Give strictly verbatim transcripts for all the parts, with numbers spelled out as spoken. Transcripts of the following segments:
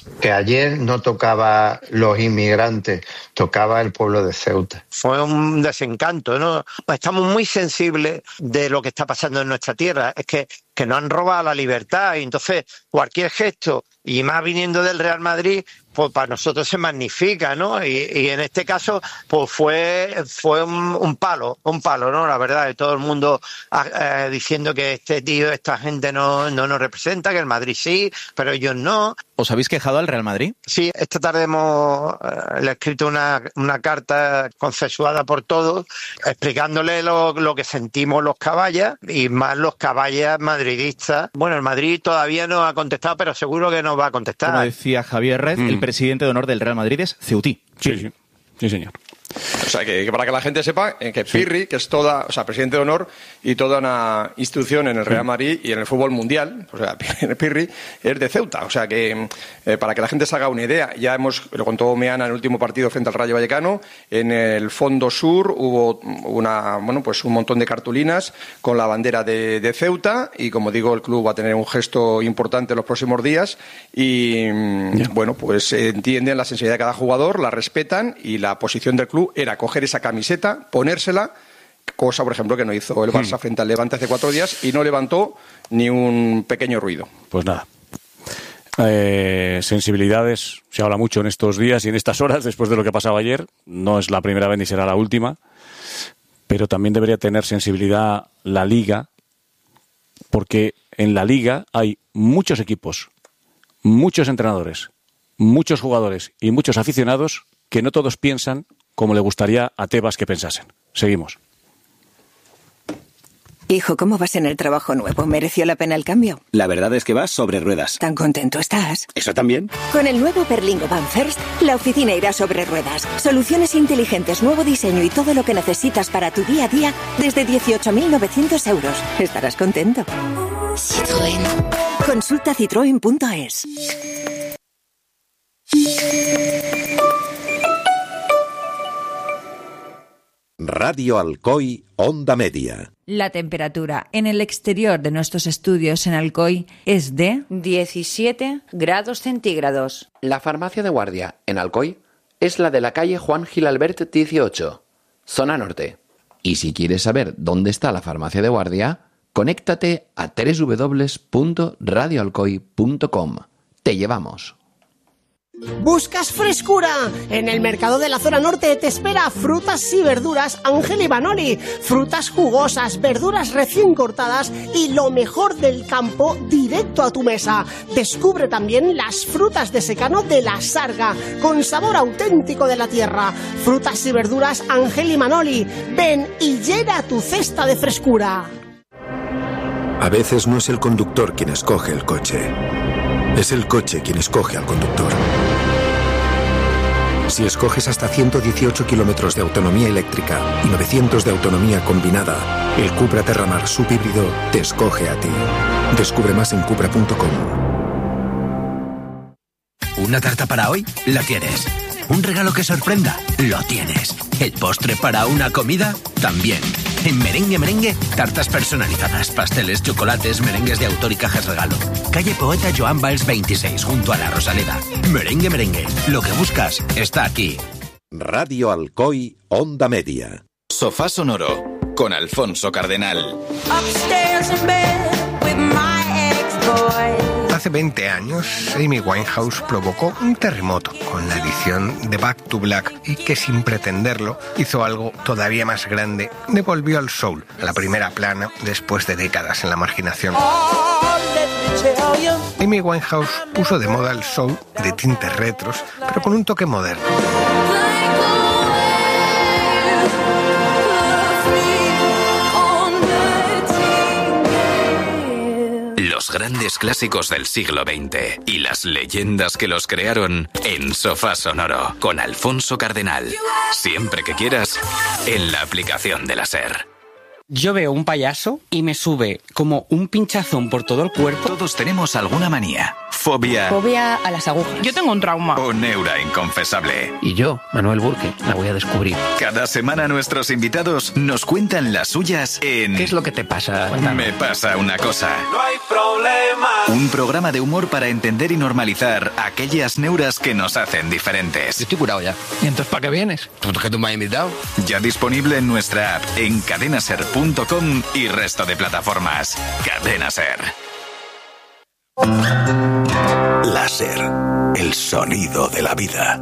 que ayer no tocaba los inmigrantes, tocaba el pueblo de Ceuta. Fue un desencanto, ¿no? Estamos muy sensibles de lo que está pasando en nuestra tierra. Es que, que nos han robado la libertad y entonces cualquier gesto, y más viniendo del Real Madrid, pues para nosotros se magnifica, ¿no? Y, y en este caso, pues fue fue un, un palo, un palo, ¿no? La verdad, de todo el mundo eh, diciendo que este tío, esta gente no, no nos representa, que el Madrid sí, pero ellos no. ¿Os habéis quejado al Real Madrid? Sí, esta tarde hemos eh, le he escrito una, una carta consensuada por todos, explicándole lo, lo que sentimos los caballas y más los caballas madridistas. Bueno, el Madrid todavía no ha contestado, pero seguro que nos va a contestar. Como decía Javier Rez, mm. el presidente de honor del Real Madrid es ceutí. Sí, sí, sí, señor. O sea, que, que para que la gente sepa que Pirri, sí. que es toda, o sea, presidente de honor y toda una institución en el Real Madrid y en el fútbol mundial, o sea, Pirri es de Ceuta. O sea, que eh, para que la gente se haga una idea, ya hemos, lo contó Meana en el último partido frente al Rayo Vallecano, en el fondo sur hubo una, bueno, pues un montón de cartulinas con la bandera de, de Ceuta y, como digo, el club va a tener un gesto importante en los próximos días y, yeah. bueno, pues entienden la sensibilidad de cada jugador, la respetan y la posición del club era coger esa camiseta, ponérsela, cosa, por ejemplo, que no hizo el Barça hmm. frente al Levante hace cuatro días y no levantó ni un pequeño ruido. Pues nada. Eh, sensibilidades, se habla mucho en estos días y en estas horas después de lo que pasaba ayer. No es la primera vez ni será la última, pero también debería tener sensibilidad la Liga, porque en la Liga hay muchos equipos, muchos entrenadores, muchos jugadores y muchos aficionados que no todos piensan como le gustaría a Tebas que pensasen. Seguimos. Hijo, ¿cómo vas en el trabajo nuevo? ¿Mereció la pena el cambio? La verdad es que vas sobre ruedas. ¿Tan contento estás? ¿Eso también? Con el nuevo Berlingo Van First, la oficina irá sobre ruedas. Soluciones inteligentes, nuevo diseño y todo lo que necesitas para tu día a día desde dieciocho mil novecientos euros. Estarás contento. Citroën. Consulta citroen punto es. Radio Alcoy, Onda Media. La temperatura en el exterior de nuestros estudios en Alcoy es de diecisiete grados centígrados. La farmacia de guardia en Alcoy es la de la calle Juan Gil Albert dieciocho, zona norte. Y si quieres saber dónde está la farmacia de guardia, conéctate a doble u doble u doble u punto radio alcoy punto com. Te llevamos. ¿Buscas frescura? En el mercado de la zona norte te espera Frutas y Verduras Ángel y Manoli. Frutas jugosas, verduras recién cortadas y lo mejor del campo directo a tu mesa. Descubre también las frutas de secano de la Sarga, con sabor auténtico de la tierra. Frutas y Verduras Ángel y Manoli. Ven y llena tu cesta de frescura. A veces no es el conductor quien escoge el coche. Es el coche quien escoge al conductor. Si escoges hasta ciento dieciocho kilómetros de autonomía eléctrica y novecientos de autonomía combinada, el Cupra Terramar subhíbrido te escoge a ti. Descubre más en cupra punto com. ¿Una tarta para hoy? La tienes. ¿Un regalo que sorprenda? Lo tienes. ¿El postre para una comida? También. En Merengue Merengue, tartas personalizadas, pasteles, chocolates, merengues de autor y cajas regalo. Calle Poeta Joan Valls veintiséis, junto a la Rosaleda. Merengue Merengue, lo que buscas está aquí. Radio Alcoy, Onda Media. Sofá Sonoro, con Alfonso Cardenal. Hace veinte años, Amy Winehouse provocó un terremoto con la edición de Back to Black y que, sin pretenderlo, hizo algo todavía más grande. Devolvió al soul a la primera plana después de décadas en la marginación. Amy Winehouse puso de moda el soul de tintes retros, pero con un toque moderno. Los grandes clásicos del siglo veinte y las leyendas que los crearon en Sofá Sonoro con Alfonso Cardenal. Siempre que quieras, en la aplicación de la SER. Yo veo un payaso y me sube como un pinchazón por todo el cuerpo. Todos tenemos alguna manía. Fobia. Fobia a las agujas. Yo tengo un trauma. O neura inconfesable. Y yo, Manuel Burke, la voy a descubrir. Cada semana nuestros invitados nos cuentan las suyas en... ¿Qué es lo que te pasa? Me pasa una cosa. No hay problema. Un programa de humor para entender y normalizar aquellas neuras que nos hacen diferentes. Yo estoy curado ya. ¿Y entonces para qué vienes? ¿Por qué tú me has invitado? Ya disponible en nuestra app, en cadenaser punto com y resto de plataformas. Cadena Ser. Láser, el sonido de la vida.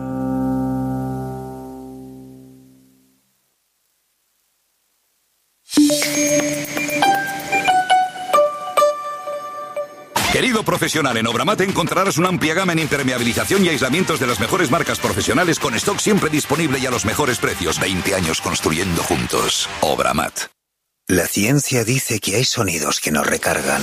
Querido profesional, en Obramat encontrarás una amplia gama en impermeabilización y aislamientos de las mejores marcas profesionales con stock siempre disponible y a los mejores precios. veinte años construyendo juntos. Obramat. La ciencia dice que hay sonidos que nos recargan.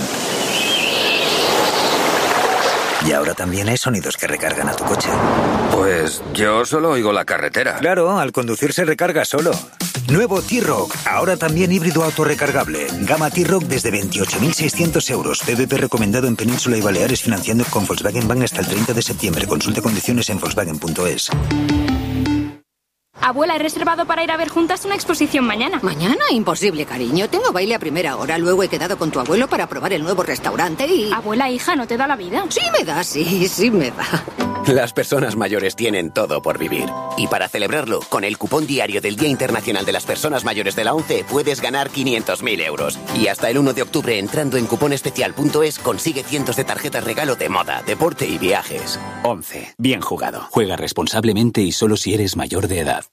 Y ahora también hay sonidos que recargan a tu coche. Pues yo solo oigo la carretera. Claro, al conducir se recarga solo. Nuevo T-Roc, ahora también híbrido autorrecargable. Gama T-Roc desde veintiocho mil seiscientos euros. P V P recomendado en Península y Baleares financiando con Volkswagen Bank hasta el treinta de septiembre. Consulte condiciones en volkswagen punto es. Abuela, he reservado para ir a ver juntas una exposición mañana. ¿Mañana? Imposible, cariño. Tengo baile a primera hora. Luego he quedado con tu abuelo para probar el nuevo restaurante y... Abuela, hija, ¿no te da la vida? Sí me da, sí, sí me da. Las personas mayores tienen todo por vivir. Y para celebrarlo, con el cupón diario del Día Internacional de las Personas Mayores de la ONCE, puedes ganar quinientos mil euros. Y hasta el uno de octubre, entrando en cuponespecial punto es, consigue cientos de tarjetas regalo de moda, deporte y viajes. ONCE. Bien jugado. Juega responsablemente y solo si eres mayor de edad.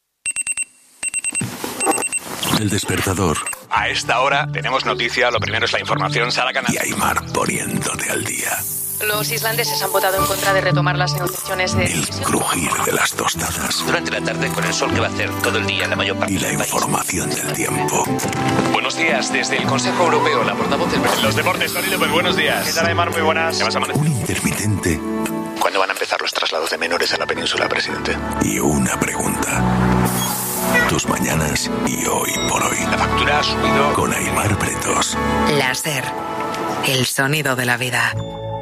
El despertador. A esta hora tenemos noticia, lo primero es la información, Sara Canal. Y Aymar poniéndote al día. Los islandeses han votado en contra de retomar las negociaciones de... El crujir de las tostadas. Durante la tarde, con el sol que va a hacer todo el día en la mayor parte y la información del tiempo. Buenos días, desde el Consejo Europeo, la portavoz del presidente. Los deportes, Tony López, buenos días. ¿Qué tal, Aymar? Muy buenas. ¿Qué vas a Un intermitente. ¿Cuándo van a empezar los traslados de menores a la península, presidente? Y una pregunta. Tus mañanas y hoy por hoy. La factura ha subido. Con Aymar Pretos. Láser, el sonido de la vida.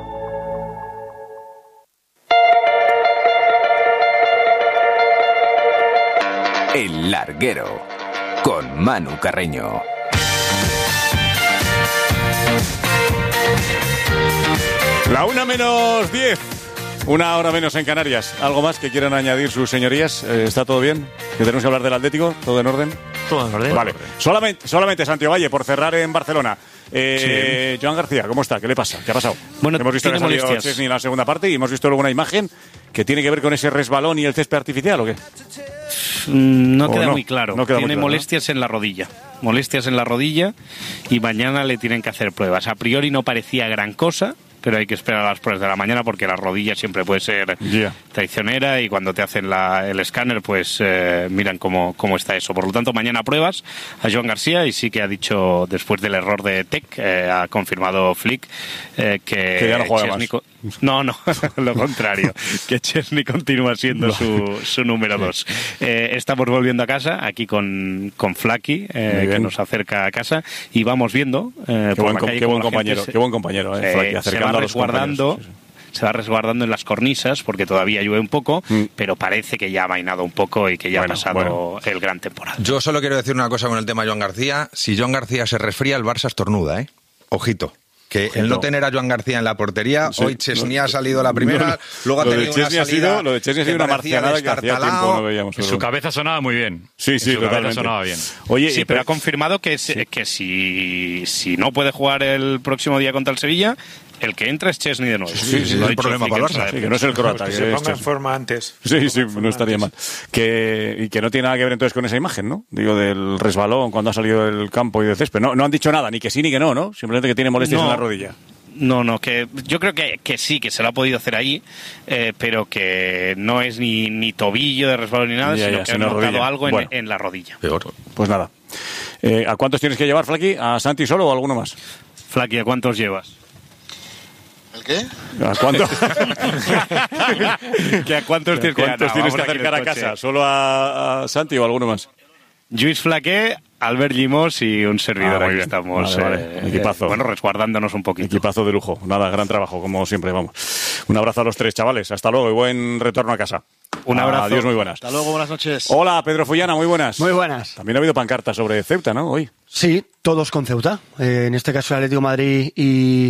El Larguero, con Manu Carreño. La una menos diez. Una hora menos en Canarias. ¿Algo más que quieran añadir sus señorías? Eh, ¿Está todo bien? ¿Que tenemos que hablar del Atlético? ¿Todo en orden? Todo en orden. Vale. Solamente, solamente Santiago Valle, por cerrar en Barcelona. Eh, sí. Joan García, ¿cómo está? ¿Qué le pasa? ¿Qué ha pasado? Bueno, hemos visto que ha salido Chesney en la segunda parte y hemos visto luego una imagen que tiene que ver con ese resbalón y el césped artificial, ¿o qué? No queda no? muy claro. No queda tiene muy claro, molestias ¿no? en la rodilla. Molestias en la rodilla y mañana le tienen que hacer pruebas. A priori no parecía gran cosa, pero hay que esperar a las pruebas de la mañana porque la rodilla siempre puede ser yeah. traicionera y cuando te hacen la, el escáner pues eh, miran cómo, cómo está eso. Por lo tanto, mañana pruebas a Joan García y sí que ha dicho, después del error de Tec, eh, ha confirmado Flick eh, que, que ya no juega Chesney más. No, no, lo contrario, que Chesney continúa siendo su, su número dos. Eh, estamos volviendo a casa, aquí con, con Flaky, eh, que nos acerca a casa, y vamos viendo... Eh, qué, buen, qué buen compañero, se, qué buen compañero, eh, Flaky, acercando se va a los resguardando, sí, sí. se va resguardando en las cornisas, porque todavía llueve un poco, mm. pero parece que ya ha mainado un poco y que ya bueno, ha pasado bueno. el gran temporal. Yo solo quiero decir una cosa con el tema de Joan García. Si Joan García se resfría, el Barça estornuda, ¿eh? Ojito. Que el no tener a Joan García en la portería, sí, hoy Chesney no, ha salido la primera, no, no, luego ha tenido una salida... Ha sido, lo de Chesney ha sido una marcianada que hacía tiempo no veíamos. Solo. Su cabeza sonaba muy bien. Sí, sí, su totalmente. sonaba bien. Oye, sí, pero, pero ha confirmado que, sí. que si, si no puede jugar el próximo día contra el Sevilla, el que entra es Chesney de nuevo. Sí, sí, sí, sí, no hay problema para el Barça. Sí, que no es el croata. Que, que se ponga en forma antes. Sí, sí, no estaría mal. Que, y que no tiene nada que ver entonces con esa imagen, ¿no? Digo, del resbalón cuando ha salido del campo y del césped. No, no han dicho nada, ni que sí ni que no, ¿no? Simplemente que tiene molestias no. en la rodilla. No, no, que yo creo que, que sí, que se lo ha podido hacer ahí, eh, pero que no es ni, ni tobillo de resbalón ni nada, ya, sino ya, que ha notado rodilla. algo bueno, en, en la rodilla. Peor. Pues nada. Eh, ¿A cuántos tienes que llevar, Flaky? ¿A Santi solo o a alguno más? Flaky, ¿a cuántos llevas? ¿El qué? ¿A cuántos? ¿Que ¿A cuántos, ¿A cuántos tienes que acercar a casa? ¿Solo a, a Santi o a alguno más? Lluís Flaqué Albert Limos y un servidor. Ah, Aquí bien. estamos. Vale, vale. Eh, Equipazo. eh, bueno, resguardándonos un poquito. Equipazo de lujo. Nada, gran trabajo, como siempre, vamos. Un abrazo a los tres, chavales. Hasta luego y buen retorno a casa. Un abrazo. Adiós, muy buenas. Hasta luego, buenas noches. Hola, Pedro Fullana, muy buenas. Muy buenas. También ha habido pancartas sobre Ceuta, ¿no? Hoy. Sí, todos con Ceuta. Eh, en este caso el Atlético de Madrid y,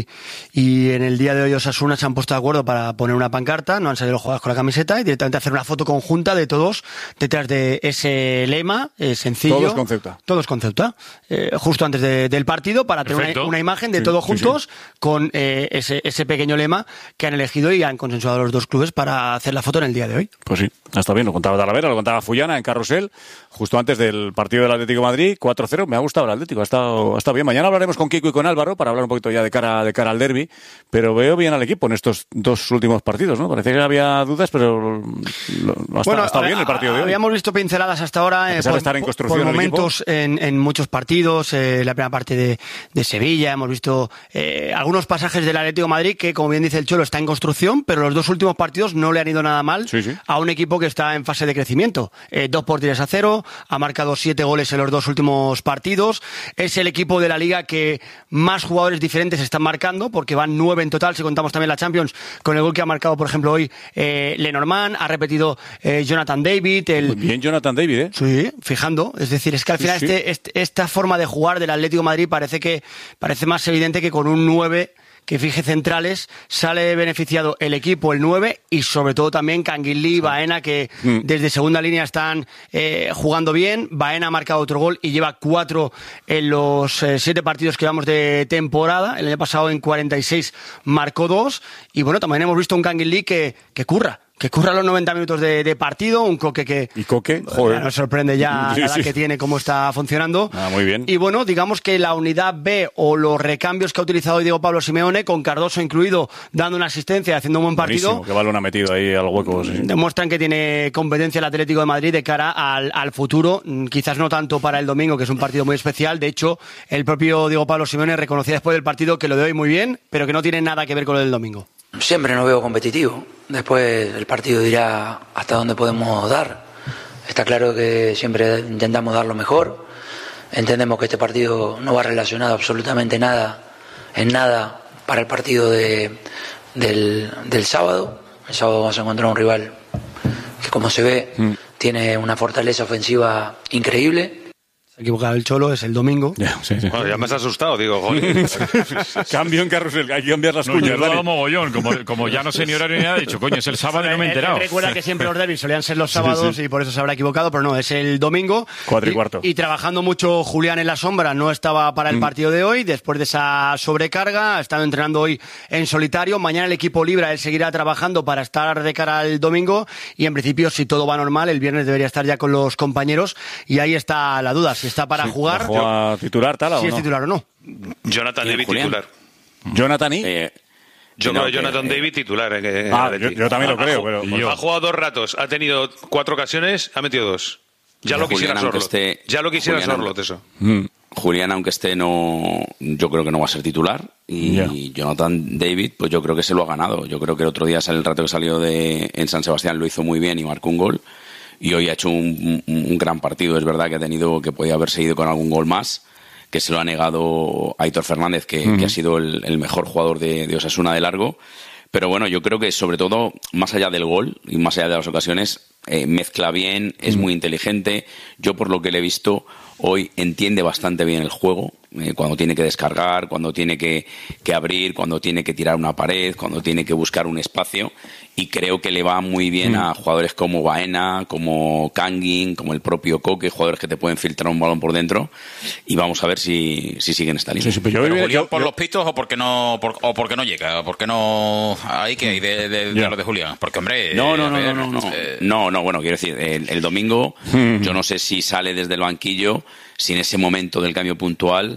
y en el día de hoy Osasuna se han puesto de acuerdo para poner una pancarta, no han salido los jugadores con la camiseta y directamente hacer una foto conjunta de todos detrás de ese lema eh, sencillo. Todos con Ceuta. Todos con Ceuta. Eh, justo antes de- del partido para tener una, una imagen de Sí, todos sí, juntos con eh, ese, ese pequeño lema que han elegido y han consensuado los dos clubes para hacer la foto en el día de hoy. Pues sí, está bien, lo contaba Talavera, lo contaba Fullana en Carrusel, justo antes del partido del Atlético de Madrid, cuatro cero, me ha gustado el Atlético, ha estado, ha estado bien. Mañana hablaremos con Kiko y con Álvaro para hablar un poquito ya de cara, de cara al derbi, pero veo bien al equipo en estos dos últimos partidos, ¿no? Parecía que había dudas, pero lo- ha estado, ha estado bien el partido de hoy. Habíamos visto pinceladas hasta ahora A eh, pesar de por, estar en por- construcción por el momentos en, en muchos partidos, eh, la primera parte de, de Sevilla, hemos visto eh, algunos pasajes del Atlético de Madrid que, como bien dice el Cholo, está en construcción, pero los dos últimos partidos no le han ido nada mal Sí, sí. a un equipo que está en fase de crecimiento. Eh, dos por tres a cero, ha marcado siete goles en los dos últimos partidos, es el equipo de la Liga que más jugadores diferentes están marcando, porque van nueve en total, si contamos también la Champions, con el gol que ha marcado, por ejemplo, hoy eh, Lenormand, ha repetido eh, Jonathan David, el... Muy bien Jonathan David, ¿eh? Sí, fijando. Es decir, es que al Sí, final sí. Este, este- esta forma de jugar del Atlético de Madrid parece que parece más evidente que con un nueve que fije centrales sale beneficiado el equipo, el nueve, y sobre todo también Canguilí y Baena, que Mm. desde segunda línea están eh, jugando bien. Baena ha marcado otro gol y lleva cuatro en los eh, siete partidos que llevamos de temporada. El año pasado en cuarenta y seis marcó dos. Y bueno, también hemos visto un Canguilí que, que curra. Que curra los noventa minutos de, de partido, un Coque que... ¿Y Coque? Ya Joder. nos sorprende ya Sí, la edad sí. que tiene, cómo está funcionando. Ah, muy bien. Y bueno, digamos que la unidad B o los recambios que ha utilizado hoy Diego Pablo Simeone, con Cardoso incluido, dando una asistencia, haciendo un buen partido, Buenísimo, que balón ha metido ahí al hueco. Sí. demuestran que tiene competencia el Atlético de Madrid de cara al, al futuro. Mm, Quizás no tanto para el domingo, que es un partido muy especial. De hecho, el propio Diego Pablo Simeone reconocía después del partido que lo de hoy muy bien, pero que no tiene nada que ver con lo del domingo. Siempre nos veo competitivo. Después el partido dirá hasta dónde podemos dar. Está claro que siempre intentamos dar lo mejor. Entendemos que este partido no va relacionado absolutamente nada, en nada, para el partido de, del, del sábado. El sábado vamos a encontrar un rival que, como se ve, Mm. tiene una fortaleza ofensiva increíble. Se ha equivocado el Cholo, es el domingo. Ya, sí, sí. Bueno, ya me has asustado, digo, joder. Cambio en Carrusel, hay que cambiar las No, cuñas. yo he dado Dani. mogollón, como, como ya no sé ni horario ni nada, he dicho, coño, es el sábado y no me he enterado. Él recuerda que siempre los derbis solían ser los Sí, sábados sí. y por eso se habrá equivocado, pero no, es el domingo. Cuatro y cuarto. Y trabajando mucho Julián en la sombra, no estaba para el Mm. partido de hoy, después de esa sobrecarga, ha estado entrenando hoy en solitario. Mañana el equipo libre, él seguirá trabajando para estar de cara al domingo y en principio, si todo va normal, el viernes debería estar ya con los compañeros y ahí está la duda, si está para Sí, jugar, ¿va a jugar titular, tal, o si es no? titular o no. Jonathan ¿Y David Julián? titular. Jonathan y... Eh, Yo no, creo que que- Jonathan David titular. eh, que- Ah, Atleti. yo- yo también lo Ha- creo, ha- pero- Ha, yo. jugado dos ratos, ha tenido cuatro ocasiones, ha metido dos. Ya Ya lo quisiera Julián, aunque Sorlot. esté- Ya lo quisiera Julián, Sorlot, eso. Mm. Julián, aunque esté, no, yo creo que no va a ser titular. Y Ya. Jonathan David, pues yo creo que se lo ha ganado. Yo creo que el otro día, el rato que salió de, en San Sebastián, lo hizo muy bien y marcó un gol. Y hoy ha hecho un, un- un gran partido. Es verdad que ha tenido, que podía haber seguido con algún gol más, que se lo ha negado Aitor Fernández, que, Ujú. que ha sido el, el mejor jugador de, de Osasuna de largo. Pero bueno, yo creo que sobre todo, más allá del gol y más allá de las ocasiones, eh, mezcla bien, es muy inteligente. Yo, por lo que le he visto hoy, entiende bastante bien el juego, eh, cuando tiene que descargar, cuando tiene que, que abrir, cuando tiene que tirar una pared, cuando tiene que buscar un espacio. Y creo que le va muy bien Mm. a jugadores como Baena, como Kangin, como el propio Coque, jugadores que te pueden filtrar un balón por dentro. Y vamos a ver si, si siguen esta línea. Sí, sí, pero yo Pero hoy- Julián, yo- por yo- los ¿Pitos o porque no por- o porque no llega? ¿Por qué no hay que hay de, de- de Ya. lo de Julián? Porque, hombre... No, no, a no, ver, no, no, no. eh, No, no, bueno, quiero decir, el, el domingo, Mm. yo no sé si sale desde el banquillo, si en ese momento del cambio puntual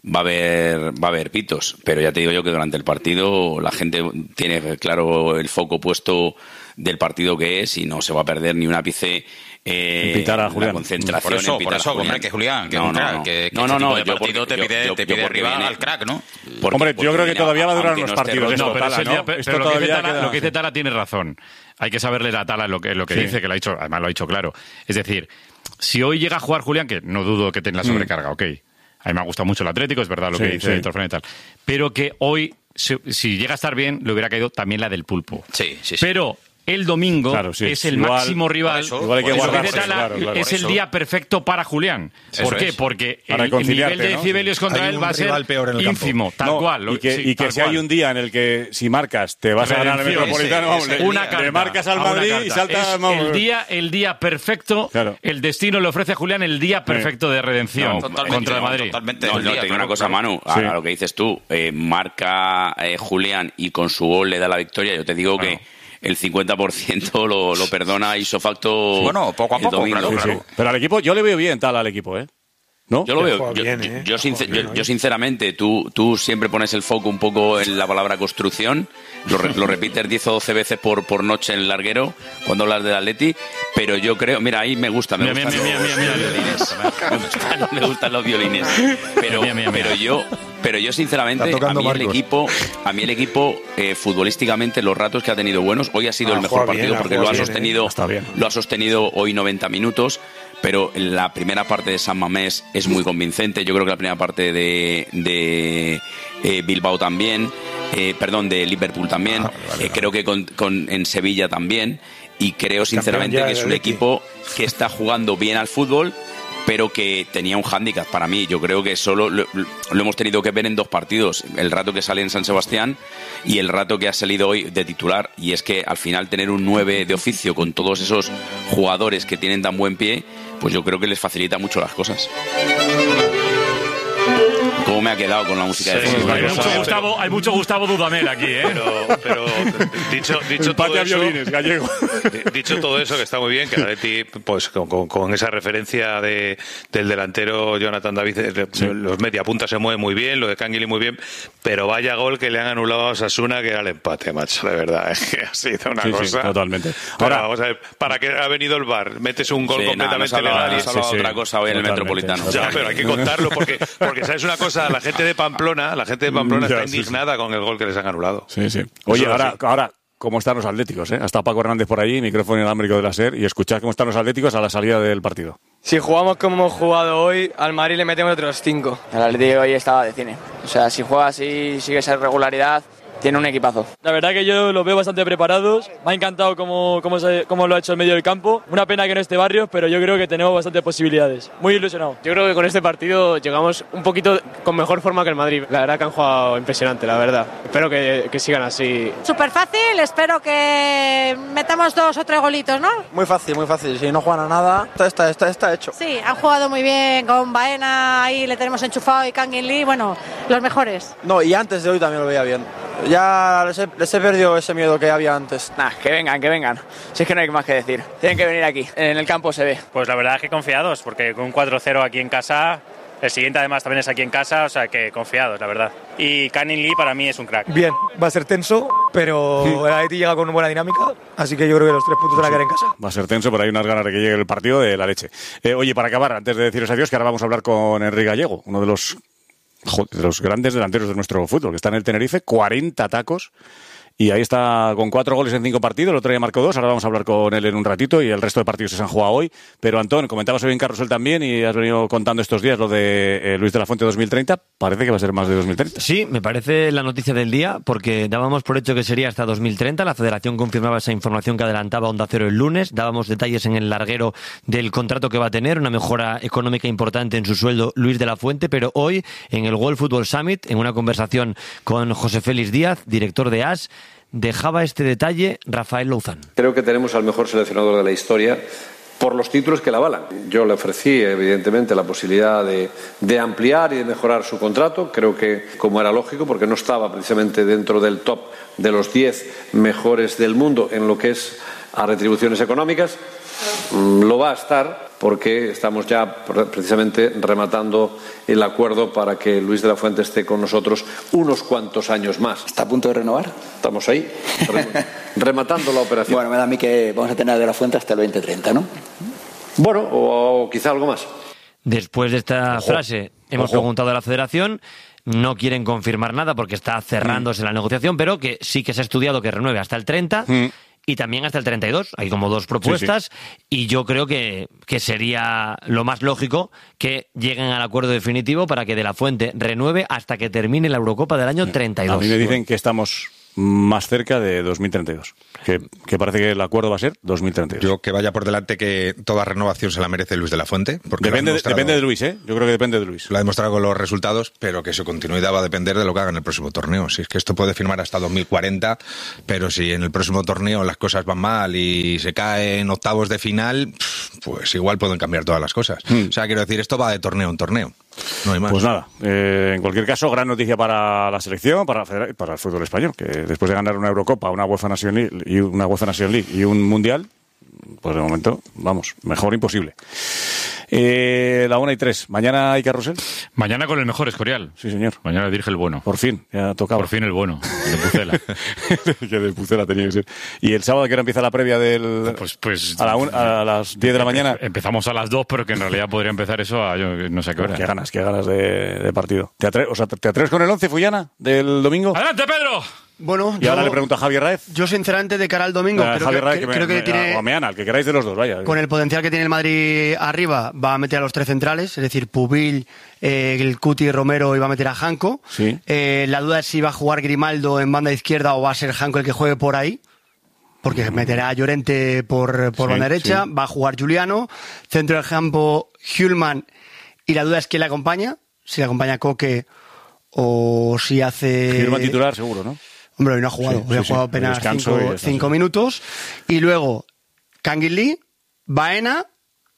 va a haber va a haber pitos, pero ya te digo yo que durante el partido la gente tiene claro el foco puesto del partido que es y no se va a perder ni un ápice. Eh, Invitar a Julián. La concentración. Por eso, en por eso, Julián. hombre, que Julián, que no, un crack, no, no. que, que no, no, este tipo no, de yo partido porque, te pide, yo, yo, te pide yo arriba viene, al crack, ¿no? Porque, hombre, yo creo que todavía va a durar unos no partidos. esté No, pero, Tala, es el día, ¿no? pero Esto lo, que dice todavía Tala, queda- lo que dice Tala tiene razón. Hay que saberle la Tala lo que, lo que Sí. dice, que lo ha dicho, además lo ha dicho claro. Es decir, si hoy llega a jugar Julián, que no dudo que tenga la sobrecarga, ok. A mí me ha gustado mucho el Atlético, es verdad lo Sí, que dice sí. el Torfreno y tal. Pero que hoy, si, si llega a estar bien, le hubiera caído también la del Pulpo. Sí, sí, sí. Pero el domingo Claro, sí. es el Igual- máximo rival. por eso, Igual hay que Por eso guardarse, dice Tala, claro, claro. es Por el eso. día perfecto para Julián. ¿Por Eso qué? es. Porque Para el, el reconciliarte, nivel de ¿no? decibelios contra Hay él un va a ser rival peor en el campo. ínfimo, tal No, cual. Y que, sí, y que tal si hay cual. un día en el que si marcas te vas a ganar el Redención. Metropolitano, Ese- vamos, ese le, una le carta, marcas al a una Madrid carta. y saltas. Es vamos, el día el día perfecto. Claro. El destino le ofrece a Julián el día perfecto de redención No, totalmente, contra el no, Madrid. totalmente. No, del no, día, te digo claro, una cosa, claro. Manu, a, Sí. a lo que dices tú, eh, marca eh, Julián y con su gol le da la victoria, yo te digo Claro. que el cincuenta por ciento lo, lo perdona ipso facto Bueno, poco a el poco, domingo. claro, Sí, claro. sí. Pero al equipo, yo le veo bien tal al equipo, ¿eh? ¿No? Yo lo veo. juega Yo, bien, yo- ¿eh? yo sincer- Juega bien yo- hoy. yo sinceramente, tú, tú siempre pones el foco un poco en la palabra construcción. Lo, re- lo repites diez o doce veces por, por noche en el larguero cuando hablas del Atleti. Pero yo creo. Mira, ahí me gusta. Me Mira, gustan mira, los, mira, mira, mira. los violines. Me gustan, me gustan los violines. Pero, Mira, mira, mira. pero yo. Pero yo, sinceramente, Está a tocando mí el Marcos. equipo, a mí el equipo eh, futbolísticamente, los ratos que ha tenido buenos, hoy ha sido Ah, el mejor juega bien, partido ha porque jugado lo ha bien, ¿eh? sostenido, Está bien. lo ha sostenido hoy noventa minutos, pero la primera parte de San Mamés es muy convincente. Yo creo que la primera parte de, de eh, Bilbao también, eh, perdón, de Liverpool también, Ah, vale, eh, creo que con, con- en Sevilla también, y creo sinceramente ya que es del un Atleti. equipo que está jugando bien al fútbol, pero que tenía un hándicap para mí. Yo creo que solo lo, lo hemos tenido que ver en dos partidos, el rato que sale en San Sebastián y el rato que ha salido hoy de titular, y es que al final tener un nueve de oficio con todos esos jugadores que tienen tan buen pie, pues yo creo que les facilita mucho las cosas. ¿Cómo me ha quedado con la música de Sí, fútbol? Hay Pero- mucho Gustavo, hay mucho Gustavo Dudamel aquí, ¿eh? Pero, pero dicho, dicho Empate todo a eso, violines, gallego. di- dicho todo eso, que está muy bien, que el Atleti, pues con, con- con esa referencia de, del delantero Jonathan David, eh, los mediapuntas se mueven muy bien, lo de Canguilí muy bien, pero vaya gol que le han anulado a Osasuna, que era el empate, macho, de verdad, es que ha sido una Sí, sí, cosa. totalmente. Pero Ahora- vamos a ver, ¿para qué ha venido el V A R? Metes un gol Sí, nada, completamente nos ha hablado- legal y nos ha hablado Sí, sí, otra cosa hoy en el totalmente. Metropolitano. ya, pero hay que contarlo porque, porque sabes una cosa, la gente de Pamplona, la gente de Pamplona Ya, está sí, sí. indignada con el gol que les han anulado. Sí, sí. Oye, Eso ahora, sí. ahora, ¿cómo están los atléticos? Eh? Ha estado Paco Hernández por allí, micrófono inalámbrico de la SER, y escuchad cómo están los atléticos a la salida del partido. Si jugamos como hemos jugado hoy, al Madrid le metemos otros cinco. El Atlético hoy estaba de cine. O sea, si juega así, sigue esa regularidad, tiene un equipazo. La verdad que yo los veo bastante preparados. Me ha encantado cómo, cómo, se- cómo lo ha hecho el medio del campo. Una pena que no esté Barrios, pero yo creo que tenemos bastantes posibilidades. Muy ilusionado. Yo creo que con este partido llegamos un poquito con mejor forma que el Madrid. La verdad que han jugado impresionante, la verdad. Espero que, que sigan así. Súper fácil, espero que metamos dos o tres golitos, ¿no? Muy fácil, muy fácil. Si no juegan a nada, está, está, está, está hecho. Sí, han jugado muy bien con Baena, ahí le tenemos enchufado y Kangin Lee, bueno, los mejores. No, y antes de hoy también lo veía bien. Ya les he, les he perdido ese miedo que había antes. Nah, que vengan, que vengan. Si es que no hay más que decir. Tienen que venir aquí. En el campo se ve. Pues la verdad es que confiados, porque con un cuatro cero aquí en casa, el siguiente además también es aquí en casa, o sea que confiados, la verdad. Y Canning Lee para mí es un crack. Bien, va a ser tenso, pero el Atleti llega con una buena dinámica, así que yo creo que los tres puntos van a quedar en casa. Va a ser tenso, pero hay unas ganas de que llegue el partido de la leche. Eh, oye, para acabar, antes de deciros adiós, que ahora vamos a hablar con Enrique Gallego, uno de los, joder, de los grandes delanteros de nuestro fútbol, que está en el Tenerife, cuarenta tacos. Y ahí está con cuatro goles en cinco partidos, el otro día marcó dos, ahora vamos a hablar con él en un ratito y el resto de partidos se han jugado hoy. Pero Antón, comentabas hoy en Carrusel también y has venido contando estos días lo de eh, Luis de la Fuente dos mil treinta, parece que va a ser más de dos mil treinta. Sí, me parece la noticia del día porque dábamos por hecho que sería hasta dos mil treinta, la Federación confirmaba esa información que adelantaba Onda Cero el lunes, dábamos detalles en el larguero del contrato que va a tener, una mejora económica importante en su sueldo Luis de la Fuente, pero hoy en el World Football Summit, en una conversación con José Félix Díaz, director de A S, dejaba este detalle Rafael Louzán. Creo que tenemos al mejor seleccionador de la historia por los títulos que la avalan. Yo le ofrecí, evidentemente, la posibilidad de, de ampliar y de mejorar su contrato. Creo que, como era lógico, porque no estaba precisamente dentro del top de los diez mejores del mundo en lo que es a retribuciones económicas, lo va a estar. porque estamos ya precisamente rematando el acuerdo para que Luis de la Fuente esté con nosotros unos cuantos años más. ¿Está a punto de renovar? Estamos ahí, rematando la operación. Bueno, me da a mí que vamos a tener a de la Fuente hasta el veinte treinta, ¿no? Bueno, o, o quizá algo más. Después de esta Ojo. frase, hemos Ojo. preguntado a la Federación. No quieren confirmar nada porque está cerrándose Mm. la negociación, pero que sí que se ha estudiado que renueve hasta el treinta Mm. y también hasta el treinta y dos. Hay como dos propuestas y yo creo que, que sería lo más lógico que lleguen al acuerdo definitivo para que De la Fuente renueve hasta que termine la Eurocopa del año treinta y dos. A mí me dicen que estamos más cerca de dos mil treinta y dos. Que, que parece que el acuerdo va a ser dos mil treinta y dos. Yo que vaya por delante que toda renovación se la merece Luis de la Fuente. Porque Depende, lo ha demostrado- depende de Luis, ¿eh? Yo creo que depende de Luis. Lo ha demostrado con los resultados, pero que su continuidad va a depender de lo que haga en el próximo torneo. Si es que esto puede firmar hasta dos mil cuarenta, pero si en el próximo torneo las cosas van mal y se cae en octavos de final, pues igual pueden cambiar todas las cosas. O sea, quiero decir, esto va de torneo en torneo. No hay más. Pues nada, eh, en cualquier caso, gran noticia para la selección, para, la federa- para el fútbol español, que después de ganar una Eurocopa, una UEFA Nation League y una UEFA Nation League y un Mundial, pues de momento, vamos, mejor imposible. Eh, la una y tres. ¿Mañana hay carrusel? Mañana con el mejor Escorial. Sí, señor. Mañana dirige el bueno. Por fin, ya tocaba. Por fin el bueno, el de Pucela. Que de Pucela tenía que ser. ¿Y el sábado, que hora empieza la previa del...? Pues, pues a, la un- a las diez de la mañana. Empezamos a las dos, pero que en realidad podría empezar eso a yo no sé a qué hora. Qué ganas, qué ganas de, de partido. ¿Te, atre- o sea, ¿Te atreves con el once, Fullana, del domingo? ¡Adelante, Pedro! Bueno, Y ahora yo- le pregunto a Javier Raez. Yo, sinceramente, de cara al domingo, A creo, Javier que, Raez, creo- que me- creo que me- tiene, o a Meana, el que queráis de los dos, vaya. con el potencial que tiene el Madrid arriba, va a meter a los tres centrales, es decir, Pubil, eh, el Cuti Romero, y va a meter a Janko. Sí. Eh, la duda es si va a jugar Grimaldo en banda izquierda o va a ser Janko el que juegue por ahí. Porque meterá a Llorente por, por Sí, banda derecha, sí. va a jugar Juliano, centro del campo Hjulman, y la duda es quién le acompaña, si le acompaña Coque o si hace... Firma titular, seguro, ¿no? Hombre, hoy no ha jugado, Sí, hoy ha sí, jugado sí. apenas Descanso cinco, y descanso. cinco minutos. Y luego, Kangin Lee, Baena,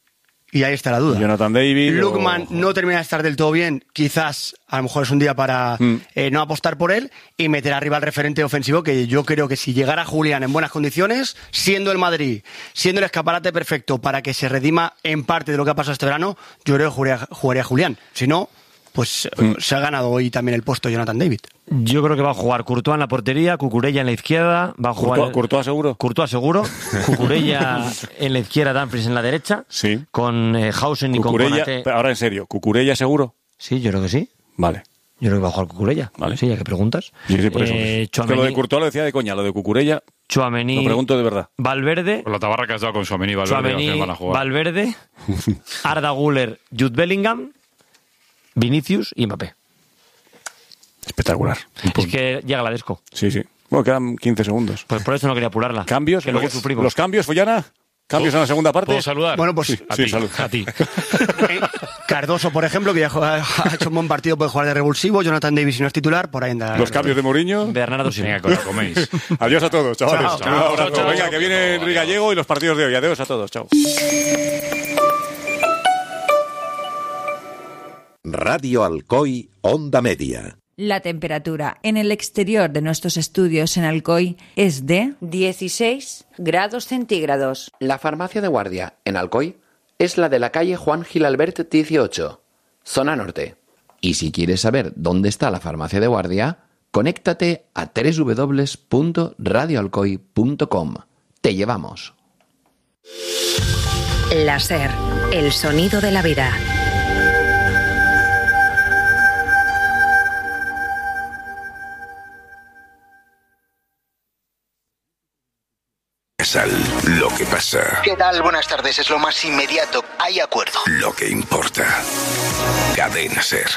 y ahí está la duda. Jonathan David. Lukman o- no termina de estar del todo bien, quizás a lo mejor es un día para Mm. eh, no apostar por él y meter arriba al referente ofensivo, que yo creo que si llegara Julián en buenas condiciones, siendo el Madrid, siendo el escaparate perfecto para que se redima en parte de lo que ha pasado este verano, yo creo que jugaría, jugaría Julián. Si no, pues eh, se ha ganado hoy también el puesto Jonathan David. Yo creo que va a jugar Courtois en la portería, Cucurella en la izquierda, va a jugar... Courtois- Courtois seguro. Courtois seguro, Cucurella en la izquierda, Dumfries en la derecha, Sí. con eh, Hausen y Cucurella, con Konaté. pero ahora en serio, ¿Cucurella seguro? Sí, yo creo que sí. Vale. Yo creo que va a jugar Cucurella. Vale. Sí, ya que preguntas. Sí, sí, por eso. Eh, Es que lo de Tchouaméni- Courtois lo decía de coña, lo de Cucurella Tchouaméni, lo pregunto de verdad. Valverde, Con la tabarra que has dado con Tchouaméni y Valverde, al Tchouaméni, final van a jugar. Valverde, Arda Güler, Jude Bellingham, Vinicius y Mbappé. Espectacular. Es que llega la Desco. Sí, sí. Bueno, quedan quince segundos. Pues por eso no quería apurarla. ¿Cambios? Que luego Los- sufrimos. ¿Los cambios, Follana? ¿Cambios en la segunda parte? ¿Puedo saludar? Bueno, pues Sí, a sí, ti, salud. a ti. Eh, Cardoso, por ejemplo, que ya juega- ha hecho un buen partido, puede jugar de revulsivo. Jonathan Davis, si no es titular, por ahí anda. Los cambios de Mourinho. Bernardo Silva. Venga, que os la coméis. Adiós a todos, chavales. Chao, Un chao, abrazo. chao, chao. Venga, que viene Enrique Gallego y los partidos de hoy. Adiós a todos. Chao. Radio Alcoy, Onda Media. La temperatura en el exterior de nuestros estudios en Alcoy es de dieciséis grados centígrados. La farmacia de guardia en Alcoy es la de la calle Juan Gil Albert dieciocho, zona norte. Y si quieres saber dónde está la farmacia de guardia, conéctate a doble u doble u doble u punto radio alcoy punto com. Te llevamos. Láser, el sonido de la vida. Sal, lo que pasa, ¿Qué tal? Buenas tardes. Es lo más inmediato. Hay acuerdo. lo que importa. Cadena Ser.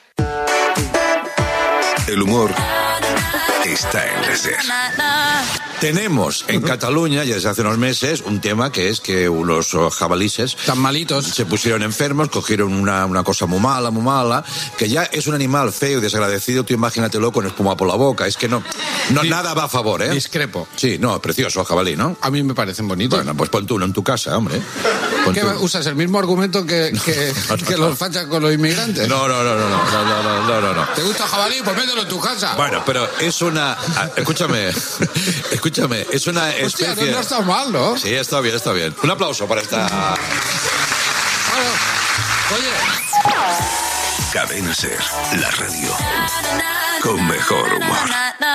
El humor está en la Ser. Tenemos en Cataluña, ya desde hace unos meses, un tema que es que unos oh, jabalíes tan malitos se pusieron enfermos, cogieron una, una cosa muy mala, muy mala, que ya es un animal feo y desagradecido, tú imagínatelo con espuma por la boca, es que no, no nada va a favor, ¿eh? Discrepo. Sí, no, precioso jabalí, ¿no? A mí me parecen bonitos. Bueno, pues pon tú uno en tu casa, hombre. Pon ¿Qué tú. usas el mismo argumento que, que, que los fachas con los inmigrantes? No, no, no, no, no, no, no, no, no, no. ¿Te gusta jabalí? Pues mételo en tu casa. Bueno, pero es una... ah, Escúchame, escúchame, es una Hostia, especie... no, no está mal, ¿no? Sí, está bien, está bien. Un aplauso para esta... Oye. Cadena Ser, la radio con mejor humor.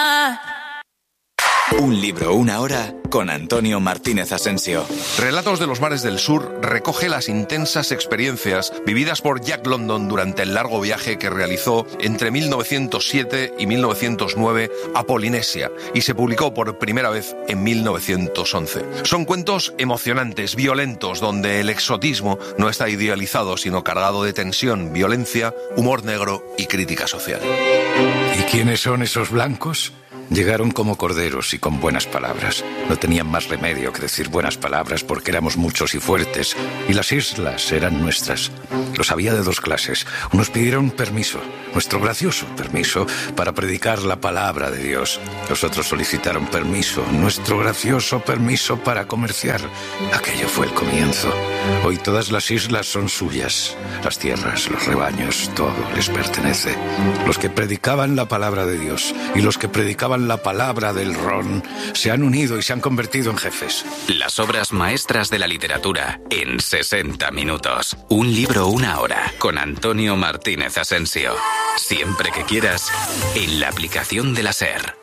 Un libro, una hora, con Antonio Martínez Asensio. Relatos de los mares del sur recoge las intensas experiencias vividas por Jack London durante el largo viaje que realizó entre mil novecientos siete y mil novecientos nueve a Polinesia y se publicó por primera vez en mil novecientos once. Son cuentos emocionantes, violentos, donde el exotismo no está idealizado, sino cargado de tensión, violencia, humor negro y crítica social. ¿Y quiénes son esos blancos? Llegaron como corderos y con buenas palabras. No tenían más remedio que decir buenas palabras porque éramos muchos y fuertes, y las islas eran nuestras. Los había de dos clases. Unos pidieron permiso, nuestro gracioso permiso, para predicar la palabra de Dios. Los otros solicitaron permiso, nuestro gracioso permiso para comerciar. Aquello fue el comienzo. Hoy todas las islas son suyas. Las tierras, los rebaños, todo les pertenece. Los que predicaban la palabra de Dios y los que predicaban la palabra del ron se han unido y se han convertido en jefes. Las obras maestras de la literatura en sesenta minutos. Un libro, una hora, con Antonio Martínez Asensio. Siempre que quieras, en la aplicación de la SER.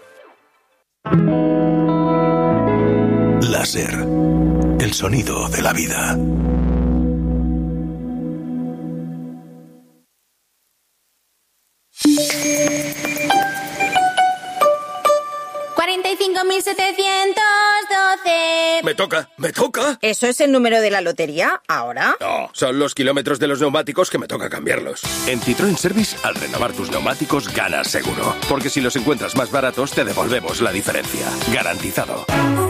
La SER, el sonido de la vida. cuarenta y cinco mil setecientos doce. Me toca, me toca. ¿Eso es el número de la lotería ahora? No, son los kilómetros de los neumáticos que me toca cambiarlos. En Citroën Service, al renovar tus neumáticos, ganas seguro. Porque si los encuentras más baratos, te devolvemos la diferencia. Garantizado.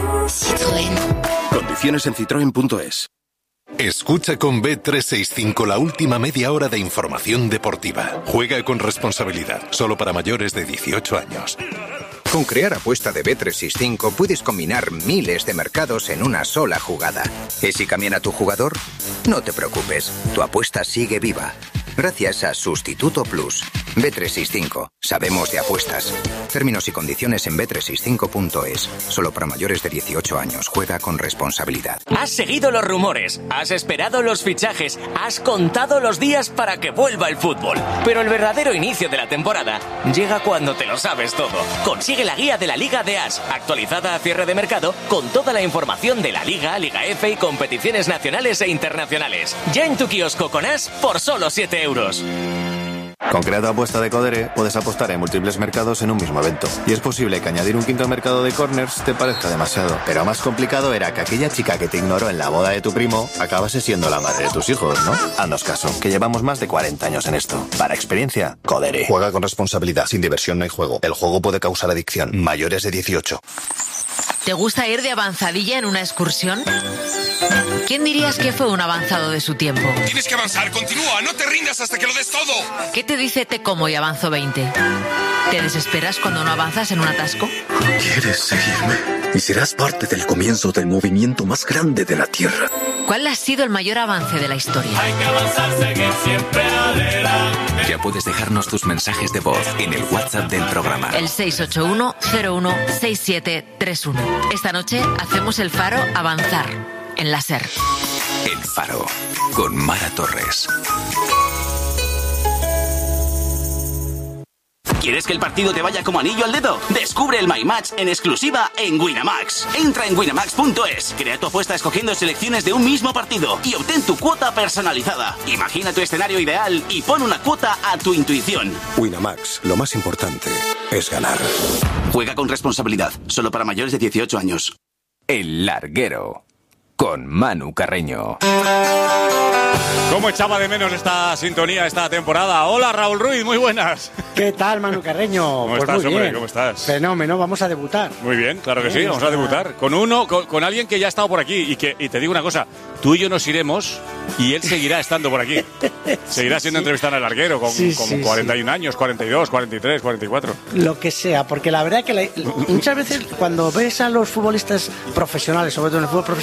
Citroën. Condiciones en citroen punto es. Escucha con B trescientos sesenta y cinco la última media hora de información deportiva. Juega con responsabilidad, solo para mayores de dieciocho años. Con Crear Apuesta de B trescientos sesenta y cinco puedes combinar miles de mercados en una sola jugada. ¿Y si cambian a tu jugador? No te preocupes, tu apuesta sigue viva. Gracias a Sustituto Plus. B trescientos sesenta y cinco. Sabemos de apuestas. Términos y condiciones en B trescientos sesenta y cinco punto es. Solo para mayores de dieciocho años. Juega con responsabilidad. Has seguido los rumores, has esperado los fichajes, has contado los días para que vuelva el fútbol. Pero el verdadero inicio de la temporada llega cuando te lo sabes todo. Consigue la guía de la Liga de As, actualizada a cierre de mercado, con toda la información de la Liga, Liga F y competiciones nacionales e internacionales. Ya en tu kiosco con As por solo siete euros. Con Crear Apuesta de Codere puedes apostar en múltiples mercados en un mismo evento. Y es posible que añadir un quinto mercado de corners te parezca demasiado. Pero más complicado era que aquella chica que te ignoró en la boda de tu primo acabase siendo la madre de tus hijos, ¿no? Haznos caso, que llevamos más de cuarenta años en esto. Para experiencia, Codere. Juega con responsabilidad. Sin diversión no hay juego. El juego puede causar adicción. Mayores de dieciocho. ¿Te gusta ir de avanzadilla en una excursión? ¿Quién dirías que fue un avanzado de su tiempo? Tienes que avanzar, continúa, no te rindas hasta que lo des todo. ¿Qué te dice Te Como y Avanzo veinte? ¿Te desesperas cuando no avanzas en un atasco? ¿Quieres seguirme? Y serás parte del comienzo del movimiento más grande de la Tierra. ¿Cuál ha sido el mayor avance de la historia? Hay que avanzar, seguir siempre adelante. Ya puedes dejarnos tus mensajes de voz en el WhatsApp del programa. El seis ocho uno cero uno seis siete tres uno. Esta noche hacemos el Faro Avanzar en la SER. El Faro, con Mara Torres. ¿Quieres que el partido te vaya como anillo al dedo? Descubre el My Match en exclusiva en Winamax. Entra en winamax punto es, crea tu apuesta escogiendo selecciones de un mismo partido y obtén tu cuota personalizada. Imagina tu escenario ideal y pon una cuota a tu intuición. Winamax, lo más importante es ganar. Juega con responsabilidad, solo para mayores de dieciocho años. El Larguero, con Manu Carreño. ¿Cómo echaba de menos esta sintonía, esta temporada? Hola, Raúl Ruiz, muy buenas. ¿Qué tal, Manu Carreño? ¿Cómo pues estás, muy hombre? bien. ¿Cómo estás? Fenómeno, vamos a debutar. Muy bien, claro que Bien, sí, vamos a está- debutar. Con uno, con, con alguien que ya ha estado por aquí. Y que y te digo una cosa, tú y yo nos iremos y él seguirá estando por aquí. Seguirá siendo sí. entrevistado en el Larguero con, Sí, con sí, cuarenta y un años, cuarenta y dos, cuarenta y tres, cuarenta y cuatro. Lo que sea, porque la verdad que la- muchas veces cuando ves a los futbolistas profesionales, sobre todo en el fútbol profesional,